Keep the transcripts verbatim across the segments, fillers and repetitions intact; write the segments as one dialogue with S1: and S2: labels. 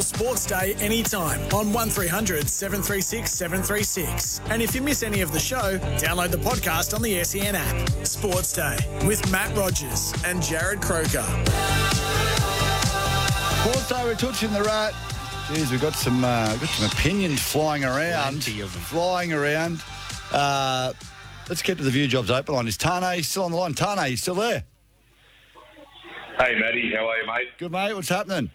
S1: Sports Day anytime on one three hundred seven three six seven three six. And if you miss any of the show, download the podcast on the S E N app. Sports Day with Matt Rogers and Jared Croker.
S2: Sports Day, we're touching the rat. Geez, we've got some uh, got some opinions flying around. Flying around. Uh, let's get to the View Jobs Open line. Is Tane still on the line? Tane, you still there?
S3: Hey, Matty, how are you, mate?
S2: Good, mate. What's happening?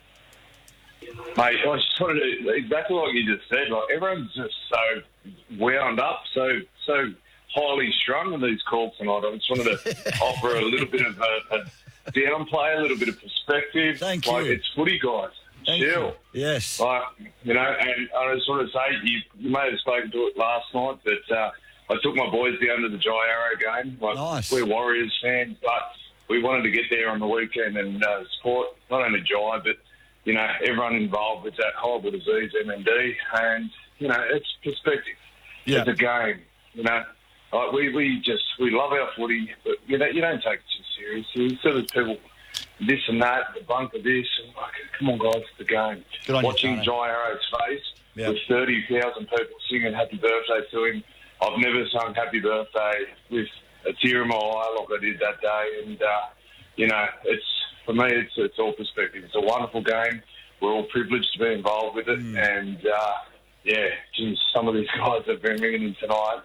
S3: Mate, I just wanted to, exactly like you just said, like, everyone's just so wound up, so so highly strung on these calls tonight. I just wanted to offer a little bit of a, a downplay, a little bit of perspective.
S2: Thank
S3: like,
S2: you.
S3: It's footy, guys.
S2: Thank
S3: Chill.
S2: you. Yes.
S3: Like, you know, and I just want to say, you, you may have spoken to it last night, but uh, I took my boys down to the Jai Arrow game. Like,
S2: Nice.
S3: We're Warriors fans, but we wanted to get there on the weekend and uh, support not only Jai, but, you know, everyone involved with that horrible disease, M N D, and, you know, it's perspective.
S2: Yeah.
S3: It's a game, you know. Like, we, we just, we love our footy, but, you know, you don't take it too seriously. So there's people, this and that, the bunk of this, and like, come on, guys, it's the game.
S2: Good on you,
S3: Watching
S2: Tane.
S3: Jai Arrow's face
S2: Yep.
S3: with thirty thousand people singing happy birthday to him. I've never sung happy birthday with a tear in my eye like I did that day. And, uh, you know, it's for me, it's it's all perspective. It's a wonderful game. We're all privileged to be involved with it.
S2: Mm.
S3: And, uh, yeah, geez, some of these guys have been ringing in tonight.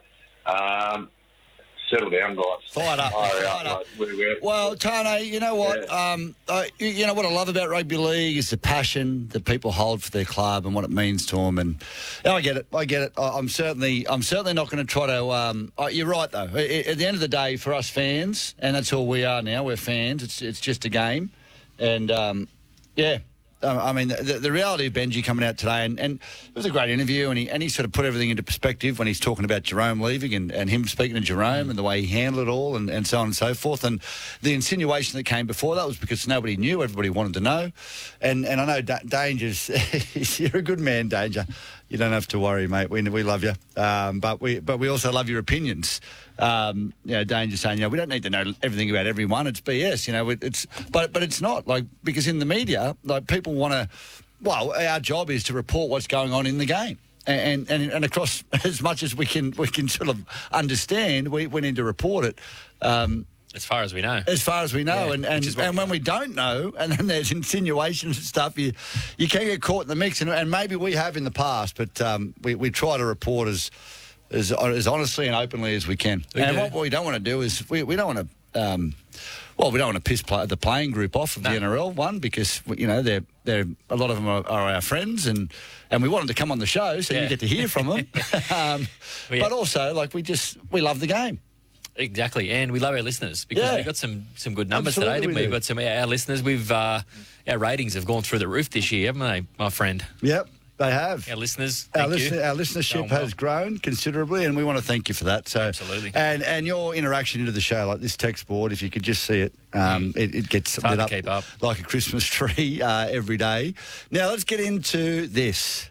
S3: Um, settle down, guys.
S2: Fired up.
S3: Fire
S2: Fired
S3: out,
S2: up.
S3: mate. We're- we're-
S2: Well, Tane, you know what?
S3: Yeah.
S2: Um, I, you- you know what I love about rugby league is the passion that people hold for their club and what it means to them. And yeah, I get it. I get it. I, I'm certainly, I'm certainly not going to try to. Um, uh, you're right, though. I- I- At the end of the day, for us fans, and that's all we are now. We're fans. It's it's just a game, and um, yeah. Um, I mean, the, the reality of Benji coming out today, and, and it was a great interview, and he and he sort of put everything into perspective when he's talking about Jerome leaving and, and him speaking to Jerome and the way he handled it all and, and so on and so forth. And the insinuation that came before that was because nobody knew, everybody wanted to know. And and I know da- Danger's, you're a good man, Danger. You don't have to worry, mate. We we love you, um, but we but we also love your opinions. Um, you know, Danger saying, you know, we don't need to know everything about everyone. It's B S, you know. It, it's but but it's not like because in the media, like people want to. Well, our job is to report what's going on in the game, and and and across as much as we can we can sort of understand, we, we need to report it. Um,
S4: As far as we know.
S2: As far as we know,
S4: Yeah,
S2: and and,
S4: which is what
S2: and
S4: we
S2: when we don't know, and then there's insinuations and stuff, you you can get caught in the mix, and, and maybe we have in the past, but um, we we try to report as as as honestly and openly as we can.
S4: We
S2: and
S4: do.
S2: what we don't want to do is we we don't want to. Um, well, we don't want to piss play, the playing group off of
S4: No.
S2: the N R L one because you know they're they're a lot of them are, are our friends and, and we want them to come on the show so
S4: Yeah.
S2: you get to hear from them. um,
S4: Well, yeah.
S2: But also, like we just we love the game.
S4: Exactly, and we love our listeners because
S2: Yeah.
S4: we've got some, some good numbers
S2: Absolutely
S4: today, didn't
S2: we
S4: we?
S2: do.
S4: We've got some our listeners. We've uh, our ratings have gone through the roof this year, haven't they, my friend?
S2: Yep, they have.
S4: Our listeners,
S2: Our,
S4: thank
S2: listen,
S4: you.
S2: our listenership
S4: Going well.
S2: has grown considerably, and we want to thank you for that. So,
S4: Absolutely.
S2: And and your interaction into the show, like this text board, if you could just see it, um, it, it gets
S4: hard
S2: lit
S4: to
S2: up,
S4: keep up.
S2: like a Christmas tree uh, every day. Now let's get into this.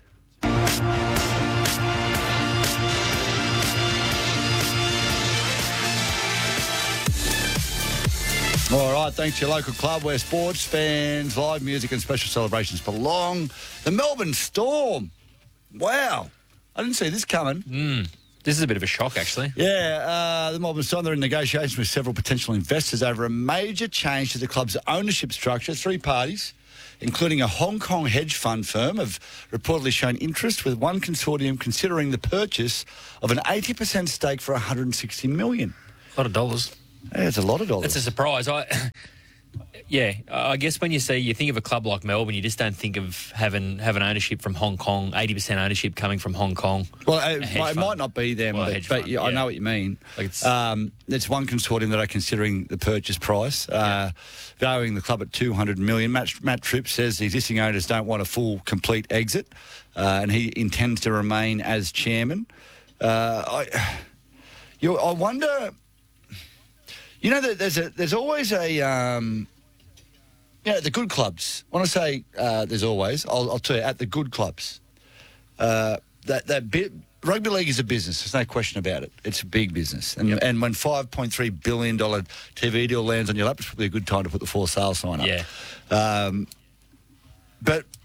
S2: All right, thanks to your local club where sports fans, live music and special celebrations belong. The Melbourne Storm. Wow. I didn't see this coming.
S4: This is a bit of a shock, actually.
S2: Yeah, uh, the Melbourne Storm, they're in negotiations with several potential investors over a major change to the club's ownership structure. Three parties, including a Hong Kong hedge fund firm, have reportedly shown interest, with one consortium considering the purchase of an eighty percent stake for one hundred sixty million dollars.
S4: A lot of dollars.
S2: Yeah, it's a lot of dollars.
S4: That's a surprise. I, yeah, I guess when you see, you think of a club like Melbourne, you just don't think of having having ownership from Hong Kong, eighty percent ownership coming from Hong Kong.
S2: Well,
S4: A
S2: it,
S4: hedge
S2: it
S4: fund.
S2: might not be them,
S4: Well, a
S2: but,
S4: hedge
S2: but
S4: fund,
S2: yeah, I
S4: yeah.
S2: know what you mean.
S4: Like it's-
S2: um, it's one consortium that are considering the purchase price, uh, valuing the club at two hundred million dollars. Matt, Matt Tripp says the existing owners don't want a full, complete exit, uh, and he intends to remain as chairman. Uh, I, you, I wonder. You know, there's a there's always a. Um, you know, the good clubs. When I say uh, there's always, I'll, I'll tell you, at the good clubs, uh, that that bit, rugby league is a business. There's no question about it. It's a big business, and
S4: Yep.
S2: and when five point three billion dollar T V deal lands on your lap, it's probably a good time to put the for sale sign up.
S4: Yeah.
S2: Um, but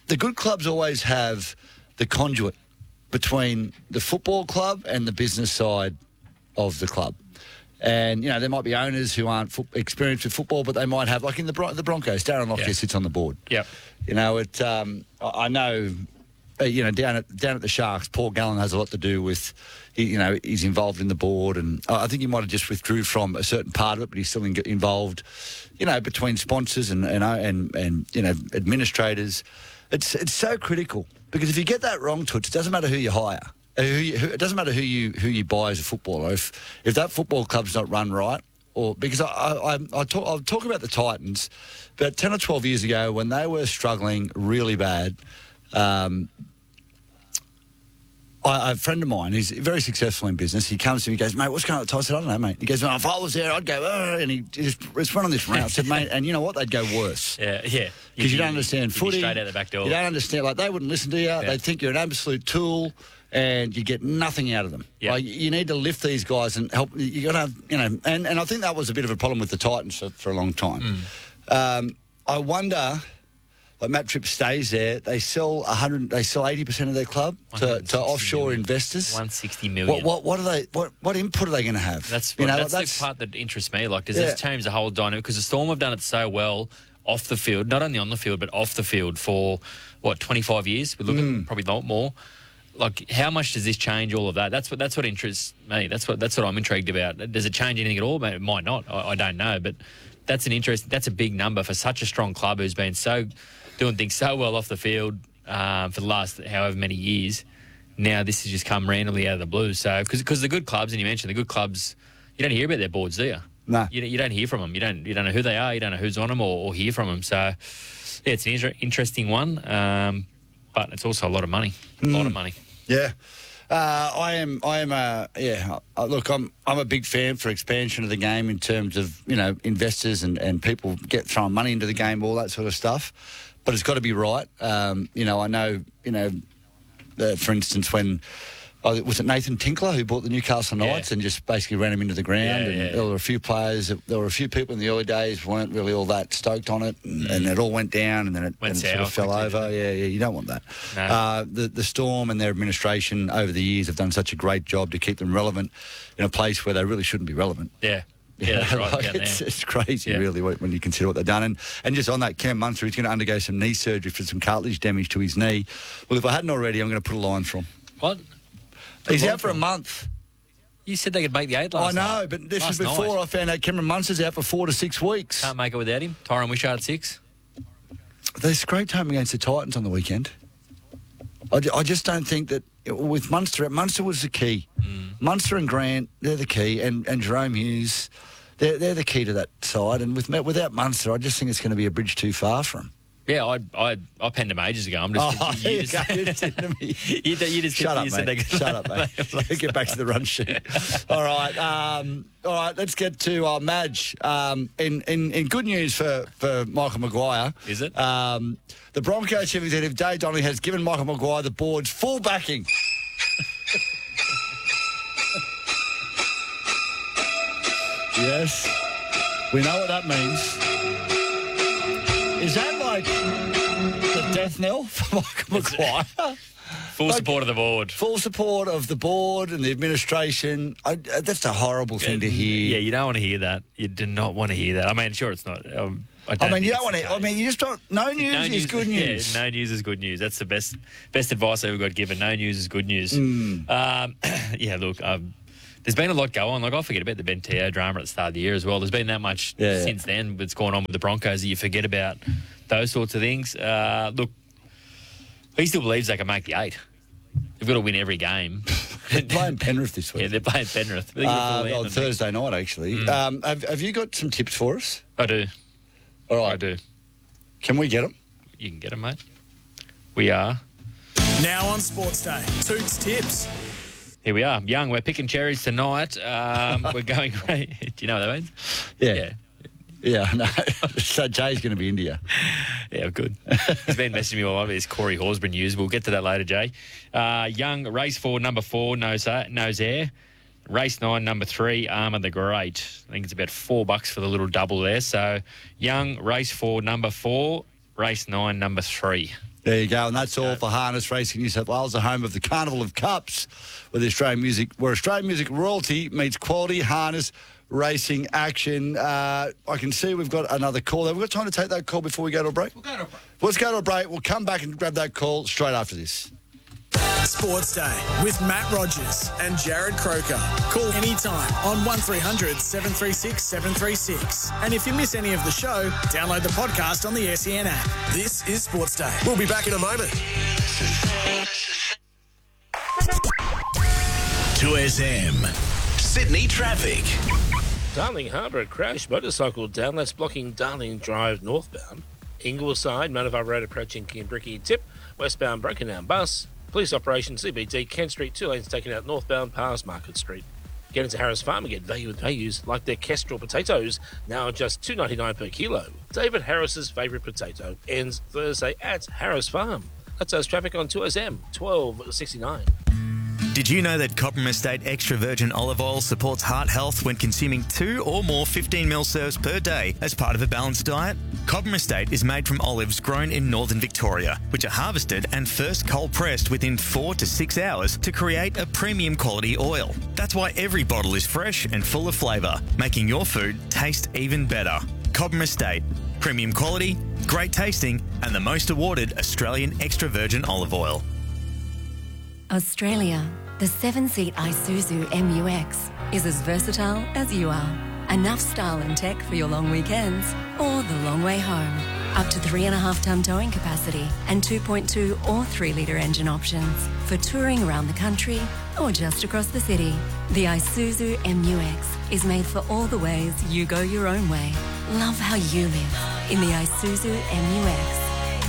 S2: the good clubs always have the conduit between the football club and the business side of the club. And, you know, there might be owners who aren't fo- experienced with football, but they might have, like in the, Bron- the Broncos, Darren Lockyer
S4: Yeah.
S2: sits on the board.
S4: Yep.
S2: You know, it. Um, I I know, uh, you know, down at down at the Sharks, Paul Gallen has a lot to do with, he, you know, he's involved in the board, and I think he might have just withdrew from a certain part of it, but he's still in, involved, you know, between sponsors and and and, and you know, administrators. It's it's so critical because if you get that wrong, Toots, it doesn't matter who you hire. Who you, who, it doesn't matter who you who you buy as a footballer. If if that football club's not run right, or because I I, I talk I'll talk about the Titans, about ten or twelve years ago when they were struggling really bad. Um, I, a friend of mine, he's very successful in business. He comes to me, he goes, mate, what's going on at the Titans? I said, I don't know, mate. He goes, well, if I was there, I'd go, oh, and he just it's run on this round. I said, mate, and you know what? They'd go worse.
S4: Yeah, yeah.
S2: Because you don't understand
S4: you'd be
S2: footy.
S4: straight out the back door.
S2: You don't understand. Like, they wouldn't listen to you.
S4: Yeah.
S2: They'd think you're an absolute tool, and you get nothing out of them.
S4: Yeah.
S2: Like, you need to lift these guys and help. You got to have, you know, and, and I think that was a bit of a problem with the Titans for, for a long time.
S4: Mm.
S2: Um, I wonder, like Matt Tripp stays there, they sell one hundred, they sell eighty percent of their club to, to offshore
S4: million.
S2: investors.
S4: one hundred sixty million.
S2: What, what, what are they? What, what input are they going to have?
S4: That's
S2: you know,
S4: that's,
S2: that's
S4: the part that interests me. Like, does
S2: Yeah.
S4: this change the whole dynamic? Because the Storm have done it so well off the field, not only on the field but off the field for what twenty-five years. We're looking
S2: Mm.
S4: probably not more. Like, how much does this change all of that? That's what that's what interests me. That's what that's what I'm intrigued about. Does it change anything at all? It might not. I, I don't know, but that's an interest. That's a big number for such a strong club who's been so doing things so well off the field uh, for the last however many years. Now this has just come randomly out of the blue. So because the good clubs, and you mentioned the good clubs, you don't hear about their boards, do you?
S2: No.
S4: You, you don't hear from them. You don't you don't know who they are. You don't know who's on them or, or hear from them. So yeah, it's an inter- interesting one, um, but it's also a lot of money. A lot of money.
S2: Yeah. Uh, I am. I am. Uh, yeah. Uh, look, I'm. I'm a big fan for expansion of the game in terms of you know investors and, and people get throwing money into the game, all that sort of stuff. But it's got to be right. Um, you know, I know. You know, uh, for instance, when oh, was it Nathan Tinkler who bought the Newcastle Knights
S4: Yeah.
S2: and just basically ran them into the ground?
S4: Yeah,
S2: and
S4: yeah.
S2: there were a few players. That, there were a few people in the early days weren't really all that stoked on it, and, and it all went down, and then it,
S4: Went
S2: and it sort of
S4: sour
S2: fell
S4: quickly.
S2: over. Yeah, yeah. You don't want that.
S4: No.
S2: Uh, the the Storm and their administration over the years have done such a great job to keep them relevant in a place where they really shouldn't be relevant.
S4: Yeah. Yeah, that's right.
S2: Like,
S4: down
S2: it's,
S4: there.
S2: it's crazy,
S4: Yeah.
S2: really, when when you consider what they've done. And, and just on that, Cam Munster, he's going to undergo some knee surgery for some cartilage damage to his knee. Well, if I hadn't already, I'm going to put a line through him.
S4: What?
S2: He's
S4: line
S2: out for a
S4: for him?
S2: month.
S4: You said they could make the eight last
S2: I
S4: night.
S2: know, but this
S4: Last
S2: was before
S4: night.
S2: I found out Cameron Munster's out for four to six weeks.
S4: Can't make it without him. Tyron Wishart six.
S2: They scraped home against the Titans on the weekend. I, ju- I just don't think that with Munster, Munster was the key.
S4: Mm.
S2: Munster and Grant, they're the key, and, and Jerome Hughes, they're, they're the key to that side. And with without Munster, I just think it's going to be a bridge too far for him.
S4: Yeah, I I I penned him ages ago. I'm just.
S2: Oh,
S4: you
S2: you
S4: just,
S2: go. You just said to me.
S4: you, you just
S2: Shut
S4: you
S2: up,
S4: said they
S2: mate.
S4: could-
S2: Shut up, mate. Get back to the run sheet. All right. Um, all right, let's get to uh, Madge. Um, in, in, in good news for, for Michael Maguire.
S4: Is it?
S2: Um, the Broncos chief executive, Dave Donnelly, has given Michael Maguire the board's full backing. Yes. We know what that means. Is that like the death knell for Michael Maguire?
S4: Full
S2: Like-
S4: support of the board.
S2: Full support of the board and the administration. I, uh, that's a horrible thing to hear.
S4: Yeah, you don't want to hear that. You do not want to hear that. I mean, sure, it's not. Um, I, don't
S2: I mean, you
S4: think
S2: don't
S4: it's
S2: want to.
S4: the
S2: I mean, you just don't. No news
S4: No
S2: is good news.
S4: Yeah, no news is good news. That's the best best advice I ever got given. No news is good news.
S2: Hmm.
S4: Um, yeah, look, um, there's been a lot going on. Like, I forget about the Ben Teo drama at the start of the year as well. There's been that much
S2: Yeah, yeah.
S4: since then that's going on with the Broncos that you forget about those sorts of things. Uh, look, he still believes they can make the eight. They've got to win every game.
S2: They're playing Penrith this week.
S4: Yeah, they're playing Penrith. They're gonna
S2: Uh,
S4: fall in
S2: on
S4: them.
S2: Thursday night, actually.
S4: Hmm.
S2: Um, have, have you got some tips for us?
S4: I do.
S2: All right.
S4: I do.
S2: Can we get them?
S4: You can get them, mate. We are.
S1: Now on Sports Day, Toots Tips.
S4: Here we are. Young, we're picking cherries tonight. Um, we're going... Do you know what that means?
S2: Yeah.
S4: Yeah.
S2: Yeah, I know. So Jay's going to be India.
S4: Yeah, good. He's been messaging me all over his Corey Horsburgh news. We'll get to that later, Jay. Uh, Young, race four, number four, nose, nose air. Race nine, number three, Armour the Great. I think it's about four bucks for the little double there. So Young, race four, number four, race nine, number three.
S2: There you go, and that's all for Harness Racing New South Wales, the home of the Carnival of Cups, where the Australian music, where Australian music royalty meets quality harness racing action. Uh, I can see we've got another call there. We've got time to take that call before we go to a break.
S5: We'll go to a break.
S2: Let's go to a break. We'll come back and grab that call straight after this.
S1: Sports Day with Matt Rogers and Jared Croker. Call anytime on one three hundred seven three six seven three six. And if you miss any of the show, download the podcast on the S E N app. This is Sports Day. We'll be back in a moment.
S6: two S M. Sydney traffic.
S7: Darling Harbour crash motorcycle downless blocking Darling Drive northbound. Ingleside, Manavar Road approaching Kimbrickie Tip. Westbound broken down bus. Police operation C B D Kent Street, two lanes taken out northbound past Market Street. Get into Harris Farm and get value with values like their Kestrel potatoes, now just two dollars ninety-nine per kilo. David Harris's favourite potato ends Thursday at Harris Farm. That's us traffic on two S M, twelve sixty-nine.
S8: Did you know that Cobram Estate Extra Virgin Olive Oil supports heart health when consuming two or more fifteen mil serves per day as part of a balanced diet? Cobram Estate is made from olives grown in northern Victoria, which are harvested and first cold pressed within four to six hours to create a premium quality oil. That's why every bottle is fresh and full of flavour, making your food taste even better. Cobram Estate. Premium quality, great tasting, and the most awarded Australian extra virgin olive oil.
S9: Australia, the seven-seat Isuzu M U X is as versatile as you are. Enough style and tech for your long weekends or the long way home. Up to three and a half tonne towing capacity and two point two or three litre engine options for touring around the country or just across the city. The Isuzu M U X is made for all the ways you go your own way. Love how you live in the Isuzu M U X.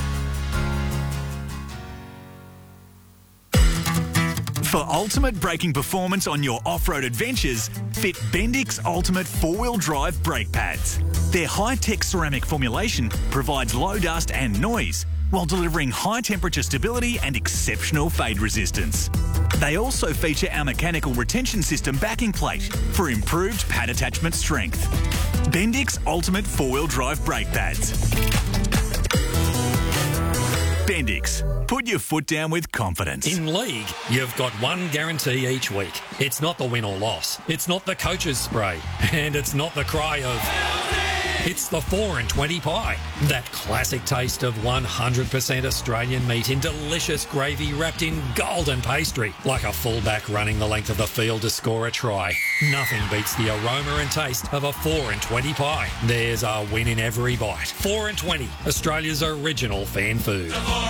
S6: For ultimate braking performance on your off-road adventures, fit Bendix Ultimate four-wheel drive brake pads. Their high-tech ceramic formulation provides low dust and noise while delivering high-temperature stability and exceptional fade resistance. They also feature our mechanical retention system backing plate for improved pad attachment strength. Bendix Ultimate four-wheel drive brake pads. Bendix. Put your foot down with confidence.
S10: In League, you've got one guarantee each week. It's not the win or loss. It's not the coach's spray. And it's not the cry of... It's the four and twenty pie. That classic taste of one hundred percent Australian meat in delicious gravy wrapped in golden pastry. Like a fullback running the length of the field to score a try. Nothing beats the aroma and taste of a four and twenty pie. There's a win in every bite. four and twenty, Australia's original fan food.